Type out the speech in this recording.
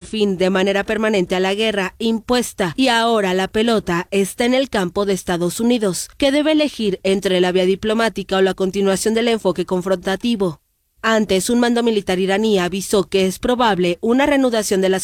fin de manera permanente a la guerra impuesta y ahora la pelota está en el campo de Estados Unidos, que debe elegir entre la vía diplomática o la continuación del enfoque confrontativo. Antes, un mando militar iraní avisó que es probable una reanudación de las